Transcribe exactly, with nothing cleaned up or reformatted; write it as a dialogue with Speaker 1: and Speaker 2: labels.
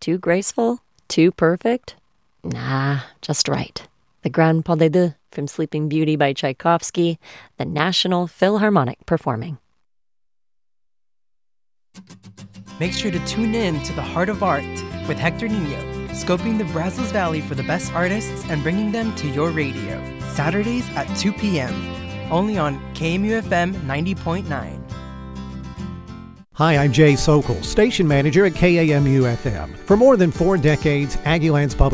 Speaker 1: Too graceful? Too perfect? Nah, just right. The Grand Pas de Deux from Sleeping Beauty by Tchaikovsky, the National Philharmonic performing.
Speaker 2: Make sure to tune in to The Heart of Art with Hector Nino, scoping the Brazos Valley for the best artists and bringing them to your radio. Saturdays at two p.m. Only on K M U F M ninety point nine.
Speaker 3: Hi, I'm Jay Sokol, station manager at K A M U F M. For more than four decades, Aggieland's Public